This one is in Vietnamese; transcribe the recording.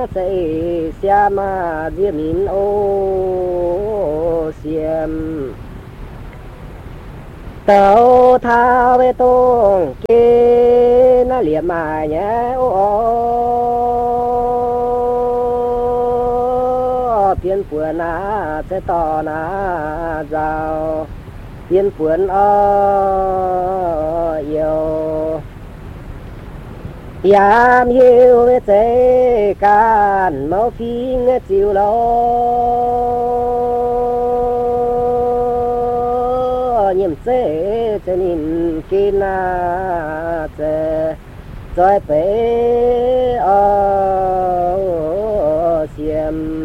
sẽ xem diêm min ô xiêm tàu thao về tông kê nó liệm mà nhé ô phiên phượng sẽ to giàu phiên phượng yêu yam hiu về thế can máu phi nghe chịu lo nhiệm sẽ cho nên khi na sẽ rồi phải xiêm